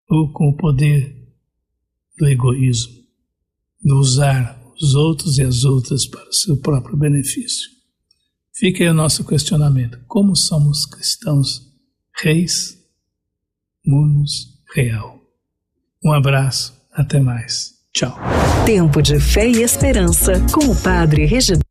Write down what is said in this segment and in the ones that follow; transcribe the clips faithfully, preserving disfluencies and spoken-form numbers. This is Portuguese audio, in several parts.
ou com o poder do egoísmo, de usar os outros e as outras para o seu próprio benefício. Fica aí o nosso questionamento. Como somos cristãos reis, munus real? Um abraço, até mais. Tchau. Tempo de Fé e Esperança com o Padre Reginaldo.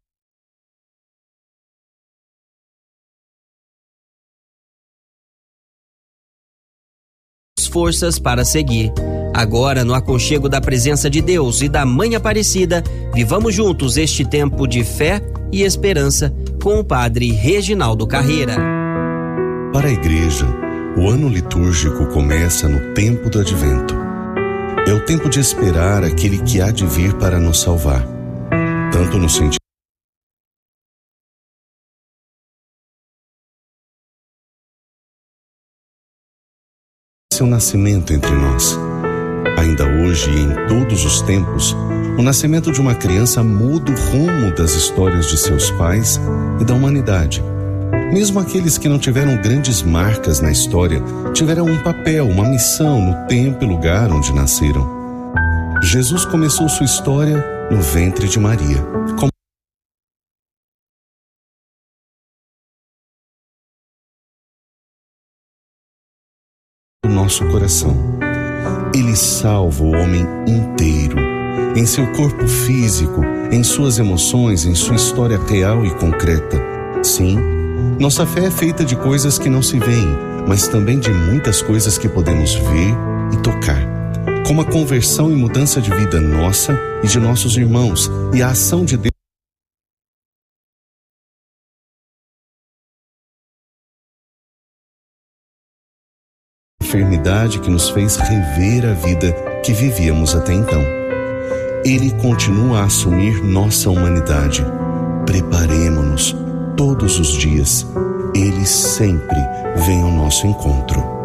Forças para seguir. Agora, no aconchego da presença de Deus e da Mãe Aparecida, vivamos juntos este tempo de fé e esperança com o Padre Reginaldo Carreira. Para a Igreja, o ano litúrgico começa no tempo do Advento. É o tempo de esperar aquele que há de vir para nos salvar, tanto no sentido seu nascimento entre nós. Ainda hoje e em todos os tempos, o nascimento de uma criança muda o rumo das histórias de seus pais e da humanidade. Mesmo aqueles que não tiveram grandes marcas na história, tiveram um papel, uma missão no tempo e lugar onde nasceram. Jesus começou sua história no ventre de Maria, como nosso coração. Ele salva o homem inteiro, em seu corpo físico, em suas emoções, em sua história real e concreta. Sim, nossa fé é feita de coisas que não se veem, mas também de muitas coisas que podemos ver e tocar, como a conversão e mudança de vida nossa e de nossos irmãos, e a ação de Deus. Enfermidade que nos fez rever a vida que vivíamos até então. Ele continua a assumir nossa humanidade. Preparemo-nos todos os dias. Ele sempre vem ao nosso encontro.